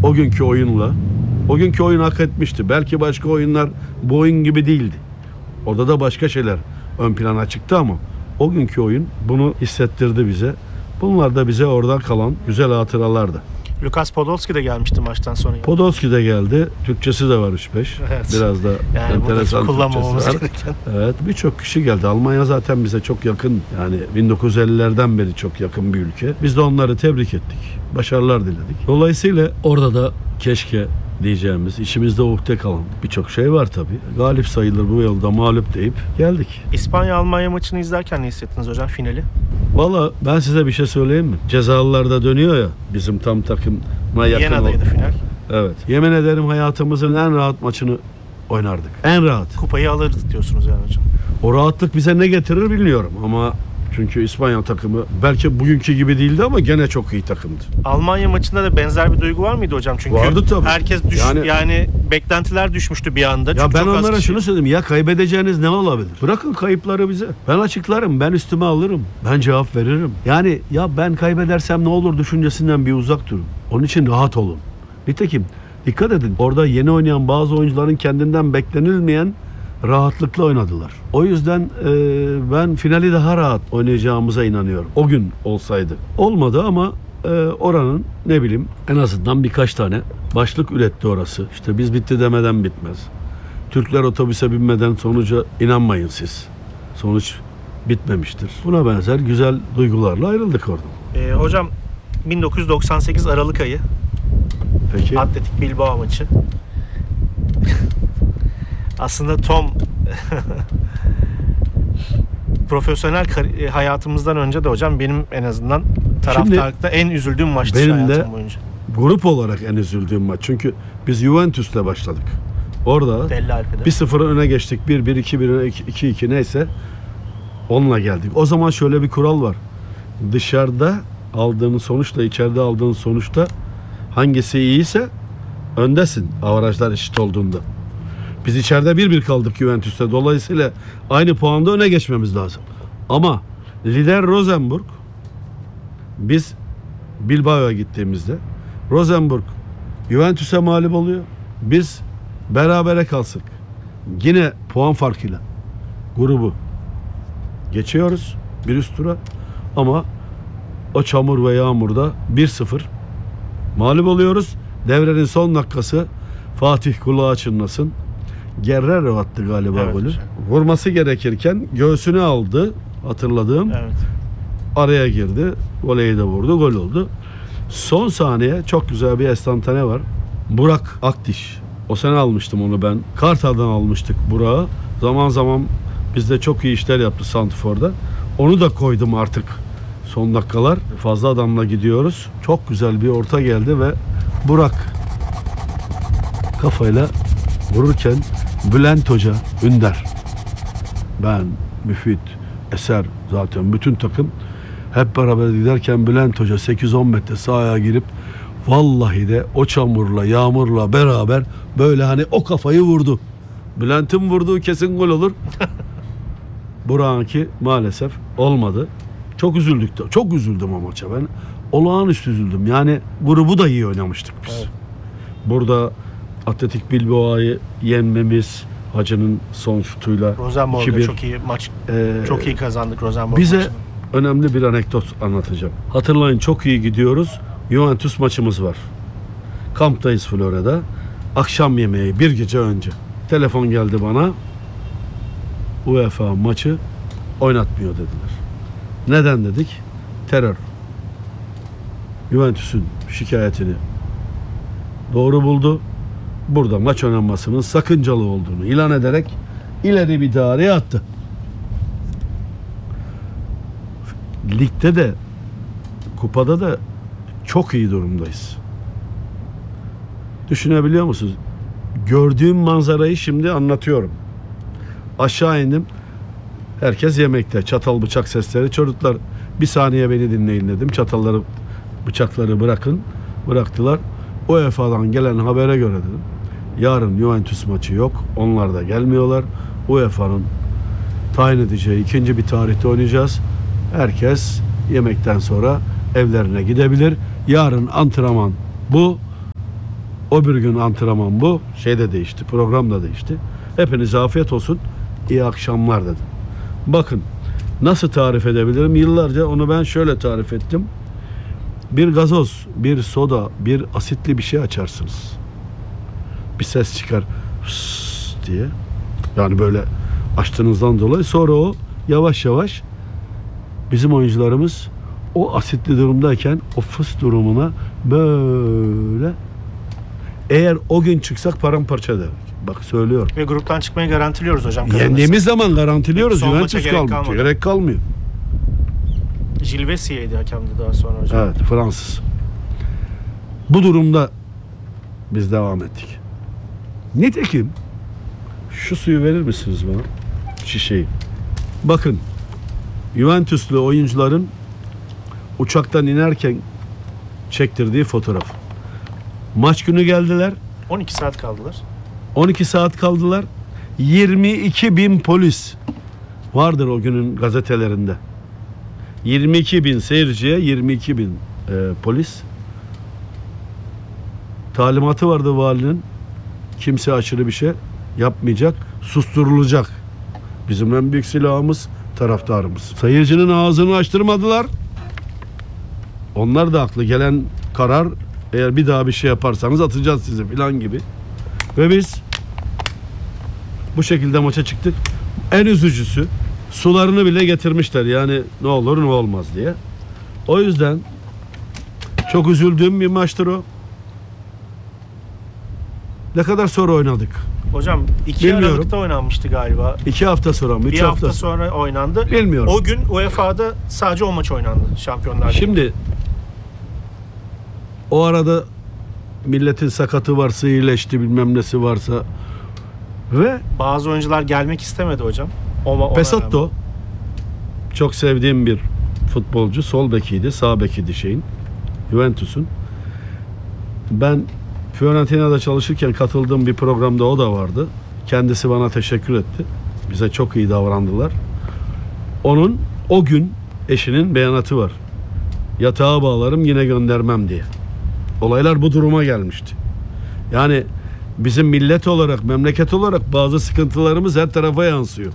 O günkü oyunla. O günkü oyun hak etmişti. Belki başka oyunlar bu oyun gibi değildi. Orada da başka şeyler ön plana çıktı ama o günkü oyun bunu hissettirdi bize. Bunlar da bize oradan kalan güzel hatıralardı. Lukas Podolski de gelmişti maçtan sonra. Podolski de geldi. Türkçesi de var 3-5. Evet. Biraz da Yani enteresan kullanmamamız Türkçesi var. gereken. Evet, birçok kişi geldi. Almanya zaten bize çok yakın. Yani 1950'lerden beri çok yakın bir ülke. Biz de onları tebrik ettik. Başarılar diledik. Dolayısıyla orada da keşke diyeceğimiz, içimizde ukde kalan birçok şey var tabii. Galip sayılır bu yolda mağlup deyip geldik. İspanya-Almanya maçını izlerken ne hissettiniz hocam, finali? Valla ben size bir şey söyleyeyim mi? Cezalılar da dönüyor ya, bizim tam takıma yakın. Viyana'daydı final. Evet. Yemin ederim hayatımızın en rahat maçını oynardık. En rahat. Kupayı alırdık diyorsunuz yani hocam. O rahatlık bize ne getirir bilmiyorum ama çünkü İspanya takımı belki bugünkü gibi değildi ama gene çok iyi takımdı. Almanya maçında da benzer bir duygu var mıydı hocam? Çünkü vardı tabii. herkes yani beklentiler düşmüştü bir anda. Ya Çünkü ben çok az onlara kişi- şunu söyledim. Ya kaybedeceğiniz ne olabilir? Bırakın kayıpları bize. Ben açıklarım. Ben üstüme alırım. Ben cevap veririm. Yani ya ben kaybedersem ne olur düşüncesinden bir uzak durun. Onun için rahat olun. Nitekim dikkat edin. Orada yeni oynayan bazı oyuncuların kendinden beklenilmeyen rahatlıkla oynadılar. O yüzden ben finali daha rahat oynayacağımıza inanıyorum. O gün olsaydı. Olmadı ama oranın ne bileyim en azından birkaç tane başlık üretti orası. İşte biz bitti demeden bitmez. Türkler otobüse binmeden sonuca inanmayın siz. Sonuç bitmemiştir. Buna benzer güzel duygularla ayrıldık oradan. Hocam 1998 Aralık ayı Peki. Atletik Bilbao maçı. Aslında Tom profesyonel hayatımızdan önce de hocam benim en azından taraftarlıkta en üzüldüğüm maçtı benim de hayatım boyunca. Grup olarak en üzüldüğüm maç. Çünkü biz Juventus'la başladık. Orada Deli Alpe'de. 1-0 öne geçtik. 1-1, 2-1, 2-2 neyse onunla geldik. O zaman şöyle bir kural var. Dışarıda aldığın sonuçla içeride aldığın sonuçta hangisi iyiyse öndesin avarajlar eşit olduğunda. Biz içeride 1-1 kaldık Juventus'ta. Dolayısıyla aynı puanda öne geçmemiz lazım. Ama lider Rosenborg, biz Bilbao'ya gittiğimizde Rosenborg Juventus'a mağlup oluyor. Biz berabere kalsak yine puan farkıyla grubu geçiyoruz bir üst tura ama o çamur ve yağmurda 1-0 mağlup oluyoruz. Devrenin son dakikası Fatih kulağı çınlasın. Guerrero attı galiba Evet, golü. hocam. Vurması gerekirken göğsüne aldı hatırladığım. Evet. Araya girdi. Voleyi de vurdu. Gol oldu. Son saniye çok güzel bir estantane var. Burak Akdiş. O sene almıştım onu ben. Kartal'dan almıştık Burak'ı. Zaman zaman bizde çok iyi işler yaptı santrforda. Onu da koydum artık. Son dakikalar. Fazla adamla gidiyoruz. Çok güzel bir orta geldi ve Burak kafayla vururken Bülent Hoca, Ünder, ben, Müfit, Eser zaten bütün takım hep beraber giderken Bülent Hoca 8-10 metre sahaya girip vallahi de o çamurla, yağmurla beraber böyle hani o kafayı vurdu. Bülent'in vurduğu kesin gol olur. Burak'ınki maalesef olmadı. Çok üzüldük de. Çok üzüldüm o maça ben. Olağanüstü üzüldüm. Yani grubu da iyi oynamıştık biz. Evet. Burada Atletik Bilbao'yu yenmemiz, Hacı'nın son şutuyla Rosenborg'da 2-1. çok iyi maç. Ee, Çok iyi kazandık Rosenborg Bize maçını. önemli bir anekdot anlatacağım. Hatırlayın çok iyi gidiyoruz. Juventus maçımız var. Kamptayız Florya'da. Akşam yemeği bir gece önce. Telefon geldi bana. UEFA maçı oynatmıyor dediler. Neden dedik? Terör. Juventus'un şikayetini doğru buldu. Burada maç oynanmasının sakıncalı olduğunu ilan ederek ileri bir daireye attı. Ligde de kupada da çok iyi durumdayız. Düşünebiliyor musunuz? Gördüğüm manzarayı şimdi anlatıyorum. Aşağı indim. Herkes yemekte. Çatal bıçak sesleri. Çocuklar bir saniye beni dinleyin dedim. Çatalları, bıçakları bırakın. Bıraktılar. UEFA'dan gelen habere göre dedim. Yarın Juventus maçı yok. Onlar da gelmiyorlar. UEFA'nın tayin edeceği ikinci bir tarihte oynayacağız. Herkes yemekten sonra evlerine gidebilir. Yarın antrenman bu. O bir gün antrenman bu. Şey de değişti. Program da değişti. Hepinize afiyet olsun. İyi akşamlar dedim. Bakın nasıl tarif edebilirim? Yıllarca onu ben şöyle tarif ettim. Bir gazoz, bir soda, bir asitli bir şey açarsınız. Bir ses çıkar fıs diye. Yani böyle açtığınızdan dolayı sonra o yavaş yavaş bizim oyuncularımız o asitli durumdayken o fıs durumuna böyle, eğer o gün çıksak paramparça eder. Bak söylüyorum. Ve gruptan çıkmayı garantiliyoruz hocam. Yendiğimiz zaman garantiliyoruz. Son maça Juventus gerek kalmadı. gerek kalmıyor. Gilvesiydi hakemdi daha sonra hocam. Evet, Fransız. Bu durumda biz devam ettik. Nitekim şu suyu verir misiniz bana? Şişeyi. Bakın, Juventuslu oyuncuların uçaktan inerken çektirdiği fotoğraf. Maç günü geldiler. 12 saat kaldılar. 12 saat kaldılar. 22 bin polis vardır o günün gazetelerinde. 22 bin seyirciye 22 bin polis. Talimatı vardı valinin. Kimse aşırı bir şey yapmayacak. Susturulacak. Bizim en büyük silahımız taraftarımız. Seyircinin ağzını açtırmadılar. Onlar da haklı. Gelen karar, eğer bir daha bir şey yaparsanız atacağız sizi falan gibi. Ve biz bu şekilde maça çıktık. En üzücüsü, sularını bile getirmişler. Yani ne olur ne olmaz diye. O yüzden çok üzüldüğüm bir maçtır o. Ne kadar sonra oynadık? Hocam 2 Bilmiyorum. Aralık'ta oynanmıştı galiba. 2 hafta sonra mı? 3 Bir hafta sonra oynandı. Bilmiyorum. O gün UEFA'da sadece o maç oynandı Şampiyonlar Ligi. Şimdi o arada milletin sakatı varsa, iyileşti, bilmem nesi varsa ve Bazı oyuncular gelmek istemedi hocam. Ona Pesatto rağmen. çok sevdiğim bir futbolcu. Sol bekiydi, sağ bekiydi şeyin. Juventus'un. Ben Fiorentina'da çalışırken katıldığım bir programda o da vardı. Kendisi bana teşekkür etti. Bize çok iyi davrandılar. Onun o gün eşinin beyanatı var. Yatağa bağlarım yine göndermem diye. Olaylar bu duruma gelmişti. Yani bizim millet olarak, memleket olarak bazı sıkıntılarımız her tarafa yansıyor.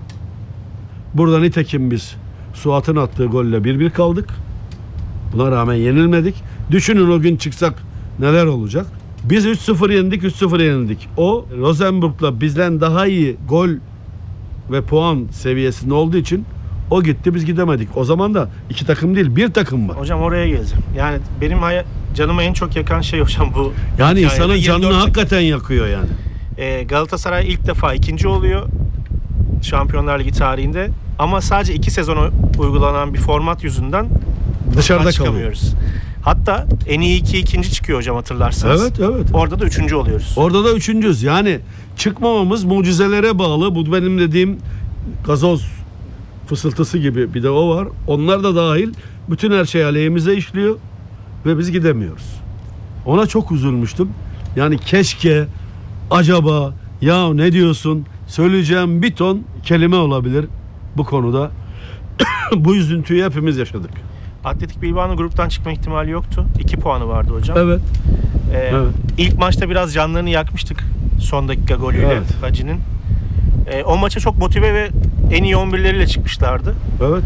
Burada nitekim biz Suat'ın attığı golle 1-1 kaldık. Buna rağmen yenilmedik. Düşünün o gün çıksak neler olacak? Biz 3-0 yendik, 3-0 yenildik. O Rosenborg'la bizden daha iyi gol ve puan seviyesinde olduğu için o gitti, biz gidemedik. O zaman da iki takım değil, bir takım var. Hocam oraya geleceğim. Yani benim canımı en çok yakan şey hocam bu. Yani hikayede. insanın canını 24 hakikaten yakıyor yani. Galatasaray ilk defa ikinci oluyor Şampiyonlar Ligi tarihinde. Ama sadece 2 sezon uygulanan bir format yüzünden Dışarıda çıkamıyoruz. Hatta en iyi ikinci çıkıyor hocam, hatırlarsanız. Evet, evet. Orada da 3. oluyoruz. Orada da üçüncüyüz. Yani çıkmamamız mucizelere bağlı. Bu benim dediğim gazoz fısıltısı gibi bir de o var. Onlar da dahil. Bütün her şey aleyhimize işliyor ve biz gidemiyoruz. Ona çok üzülmüştüm. Yani keşke, acaba, ya ne diyorsun? Söyleyeceğim bir ton kelime olabilir bu konuda. Bu üzüntüyü hepimiz yaşadık. Atletik Bilbao'nun gruptan çıkma ihtimali yoktu. 2 puanı vardı hocam. Evet. Evet. İlk maçta biraz canlarını yakmıştık. Son dakika golüyle Evet. Hacı'nın. O maça çok motive ve en iyi 11'leriyle çıkmışlardı. Evet.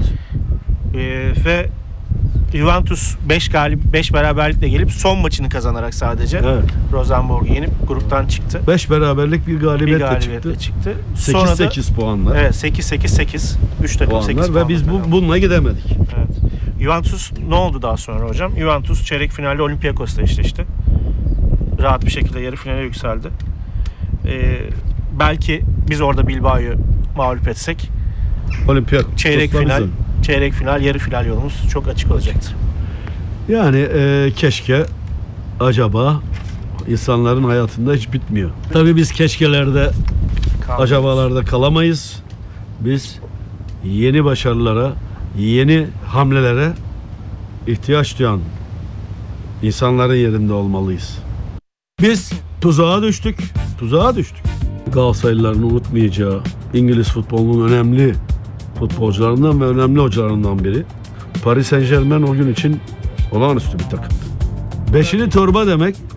Ve Juventus 5 beraberlikle gelip son maçını kazanarak sadece Evet. Rosenborg'u yenip gruptan çıktı. 5 beraberlik bir Bir galibiyetle galibiyetle çıktı. 8-8 puanla. Evet, 8-8-8. 3 takım 8 puanlar puanla. ve biz bununla gidemedik. Evet. Juventus ne oldu daha sonra hocam? Juventus çeyrek finalde Olympiakos'la eşleşti. Rahat bir şekilde yarı finale yükseldi. Belki biz orada Bilbao'yu mağlup etsek Olimpiyat çeyrek final, yarı final yolumuz çok açık olacaktı. Yani keşke, acaba insanların hayatında hiç bitmiyor. Tabii biz keşkelerde, acabalarda kalamayız. Biz yeni başarılara, yeni hamlelere ihtiyaç duyan insanların yerinde olmalıyız. Biz tuzağa düştük. Galatasaraylıların unutmayacağı İngiliz futbolunun önemli futbolcularından ve önemli hocalarından biri. Paris Saint-Germain o gün için olağanüstü bir takım. Beşili torba demek